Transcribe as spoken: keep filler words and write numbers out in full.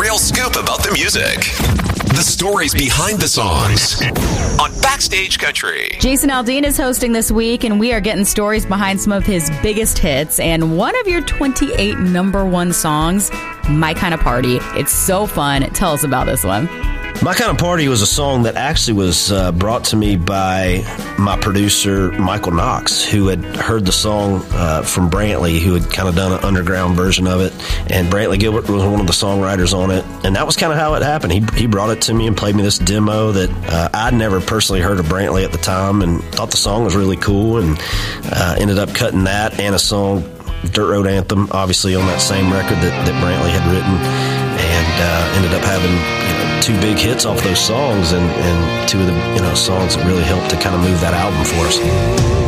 real scoop about the music. The stories behind the songs on Backstage Country. Jason Aldean is hosting this week, and we are getting stories behind some of his biggest hits. And one of your twenty-eight number one songs, My Kind of Party. It's so fun. Tell us about this one. My Kind of Party was a song that actually was uh, brought to me by my producer, Michael Knox, who had heard the song uh, from Brantley, who had kind of done an underground version of it. And Brantley Gilbert was one of the songwriters on it. And that was kind of how it happened. He he brought it to me and played me this demo that uh, I'd never personally heard of Brantley at the time and thought the song was really cool, and uh, ended up cutting that and a song, Dirt Road Anthem, obviously on that same record that, that Brantley had written, and uh, ended up having, you know, two big hits off those songs, and, and two of the, you know, songs that really helped to kind of move that album for us.